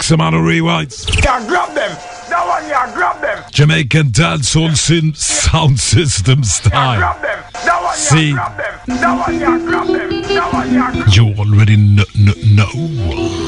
Maximum rewinds. Yeah, grab them. That one, yeah, grab them. Jamaican dancehall sound system style. Yeah, grab them. That one, See. yeah, grab them. That one, yeah, grab them. That one, yeah, grab them. You already know.